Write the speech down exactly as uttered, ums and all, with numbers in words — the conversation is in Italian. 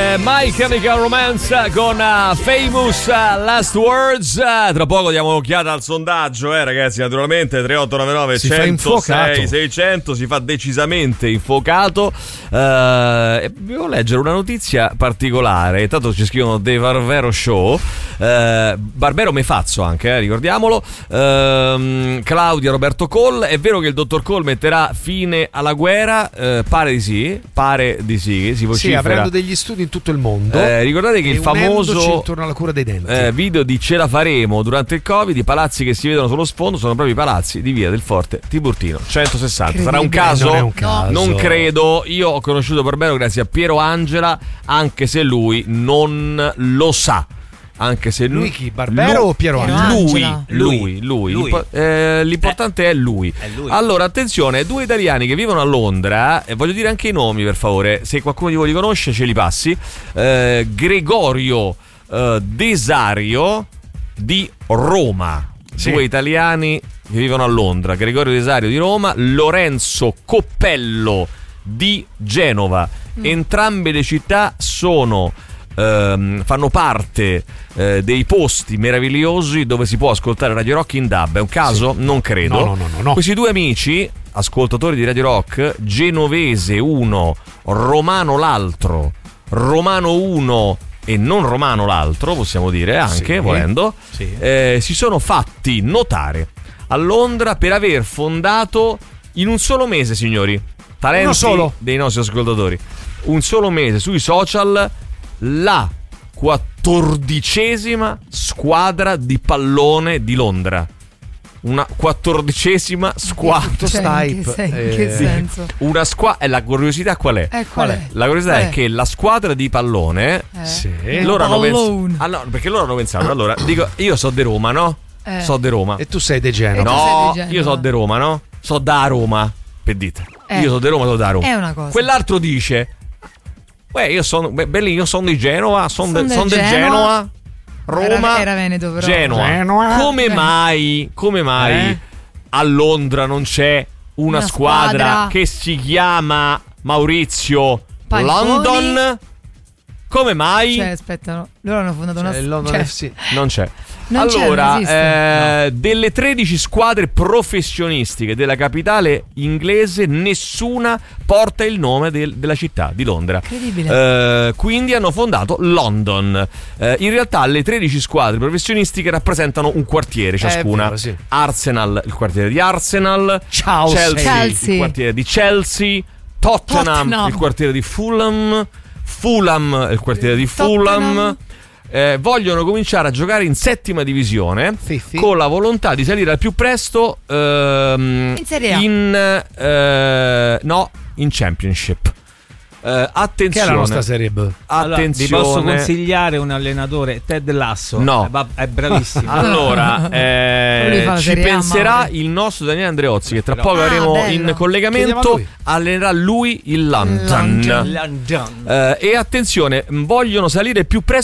eh, My Chemical Romance con uh, Famous uh, Last Words. Uh, tra poco diamo un'occhiata al sondaggio, eh ragazzi, naturalmente tre otto nove nove centosei seicento si fa decisamente infuocato. Uh, e devo leggere una notizia particolare. Intanto ci scrivono The Barbero Show. Uh, Barbero Mefazzo anche, eh, ricordiamolo. Uh, Claudia Roberto Cole. È vero che il dottor Cole metterà fine alla guerra? Uh, pare di sì, pare di sì. Si vocifera. Sì, avranno degli studi in tutto il mondo. Eh, ricordate che il famoso intorno alla cura dei denti. Eh, video di Ce la faremo durante il Covid, i palazzi che si vedono sullo sfondo sono proprio i palazzi di Via del Forte Tiburtino centosessanta. Sarà un caso? Non è un caso. Non credo. Io ho conosciuto Barbero grazie a Piero Angela, anche se lui non lo sa. Anche se lui, lui chi? Barbero lui, o Piero Angela? Lui, lui, lui, lui. lui. Eh, l'importante eh, è, lui. è lui. Allora, attenzione, due italiani che vivono a Londra, e voglio dire anche i nomi per favore, se qualcuno di voi li conosce ce li passi. Eh, Gregorio eh, Desario di Roma. Sì. Due italiani che vivono a Londra, Gregorio Desario di Roma, Lorenzo Coppello di Genova. Mm. Entrambe le città sono Uh, fanno parte uh, dei posti meravigliosi dove si può ascoltare Radio Rock in D A B. È un caso? Sì. Non credo. No, no, no, no, no. Questi due amici, ascoltatori di Radio Rock, genovese uno, romano l'altro, romano uno e non romano l'altro, possiamo dire anche, sì. volendo, sì. Eh, si sono fatti notare a Londra per aver fondato in un solo mese, signori, talenti uno solo. Dei nostri ascoltatori, un solo mese sui social, la quattordicesima squadra di pallone di Londra. Una quattordicesima squadra. Cioè, in che, sen- in che senso? Una squadra. E la curiosità qual è? Eh, qual è? La curiosità qual è? è che la squadra di pallone eh. sì. loro hanno pensato. Ah, no, perché loro hanno pensato. Allora, dico, io so di Roma, no? Eh. So di Roma. E tu sei di Genova. No, sei di io so di Roma, no? So da Roma. Per dite. Eh. Io so di Roma, so da Roma. È una cosa. Quell'altro dice: Beh, io sono belli, io sono di Genova, sono son de, son del Genoa, Roma, era, era Veneto però. Genoa. Genoa. Come Genoa. mai, come mai eh? a Londra non c'è una, una squadra, squadra che si chiama Maurizio Paglioni. London? Come mai? Cioè, aspetta, no. Loro hanno fondato cioè, una squadra. Cioè, non c'è. Non allora, c'è, eh, no. delle tredici squadre professionistiche della capitale inglese, nessuna porta il nome del, della città di Londra. Incredibile. Eh, quindi hanno fondato London. Eh, in realtà le tredici squadre professionistiche rappresentano un quartiere ciascuna. Vero, sì. Arsenal, il quartiere di Arsenal. Chelsea. Chelsea, Chelsea. il quartiere di Chelsea. Tottenham, Tottenham, il quartiere di Fulham. Fulham, il quartiere di Fulham. Tottenham. Eh, vogliono cominciare a giocare in settima divisione sì, sì. con la volontà di salire al più presto ehm, in Serie A. in, eh, no, in Championship. Eh, attenzione, che è la nostra Serie B. Allora, vi posso consigliare un allenatore, Ted Lasso. No, è, è bravissimo. Allora eh, ci penserà A, il nostro Daniele Andreozzi, che tra ah, poco avremo bello. in collegamento. Lui. Allenerà lui il London. London. Eh, e attenzione, vogliono salire più presto